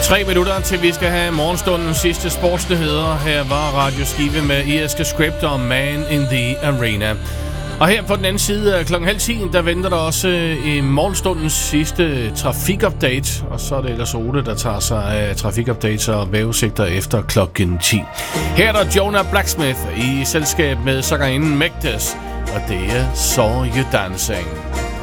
3 minutter til vi skal have morgenstundens sidste sportsnyheder. Her var Radio Skive med Eske Script og Man in the Arena. Og her på den anden side af 9:30, der venter der også i morgenstundens sidste trafikupdate. Og så er det ellers Ole, der tager sig af trafikupdates og vejrudsigter efter 10:00. Her er der Jonah Blacksmith i selskab med sangerinden Megdes, og det er Saw You Dancing.